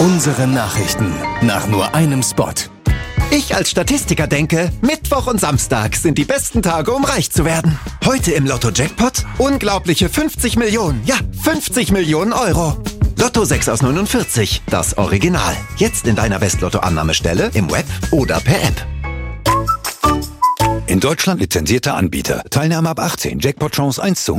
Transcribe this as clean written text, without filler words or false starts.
Unsere Nachrichten nach nur einem Spot. Ich als Statistiker denke, Mittwoch und Samstag sind die besten Tage, um reich zu werden. Heute im Lotto-Jackpot unglaubliche 50 Millionen. Ja, 50 Millionen Euro. Lotto 6 aus 49, das Original. Jetzt in deiner West-Lotto-Annahmestelle, im Web oder per App. In Deutschland lizenzierter Anbieter. Teilnahme ab 18. Jackpot-Chance 1:100.